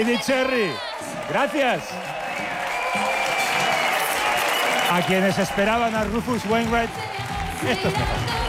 Lady Cherry, gracias. A quienes esperaban a Rufus Wainwright, esto es mejor.